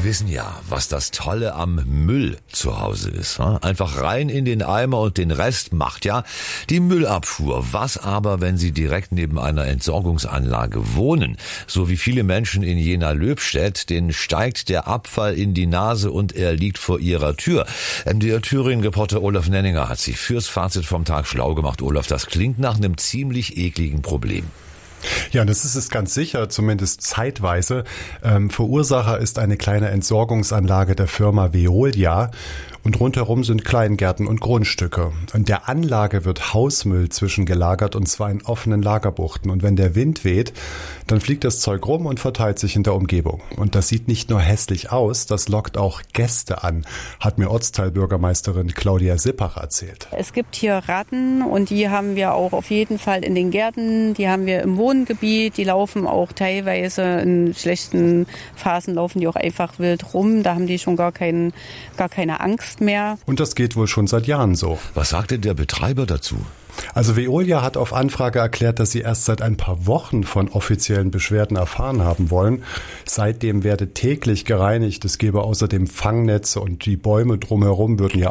Sie wissen ja, was das Tolle am Müll zu Hause ist. Einfach rein in den Eimer und den Rest macht ja die Müllabfuhr. Was aber, wenn Sie direkt neben einer Entsorgungsanlage wohnen? So wie viele Menschen in Jena-Löbstedt, denen steigt der Abfall in die Nase und er liegt vor ihrer Tür. MDR Thüringen-Reporter Olaf Nenninger hat sich fürs Fazit vom Tag schlau gemacht. Olaf, das klingt nach einem ziemlich ekligen Problem. Ja, das ist es ganz sicher, zumindest zeitweise. Verursacher ist eine kleine Entsorgungsanlage der Firma Veolia und rundherum sind Kleingärten und Grundstücke. In der Anlage wird Hausmüll zwischengelagert und zwar in offenen Lagerbuchten. Und wenn der Wind weht, dann fliegt das Zeug rum und verteilt sich in der Umgebung. Und das sieht nicht nur hässlich aus, das lockt auch Gäste an, hat mir Ortsteilbürgermeisterin Claudia Sippach erzählt. Es gibt hier Ratten und die haben wir auch auf jeden Fall in den Gärten, die haben wir im Wohngebiet, die laufen auch teilweise in schlechten Phasen, laufen die auch einfach wild rum, da haben die schon gar keine Angst mehr. Und das geht wohl schon seit Jahren so. Was sagt denn der Betreiber dazu? Also Veolia hat auf Anfrage erklärt, dass sie erst seit ein paar Wochen von offiziellen Beschwerden erfahren haben wollen. Seitdem werde täglich gereinigt. Es gebe außerdem Fangnetze und die Bäume drumherum würden ja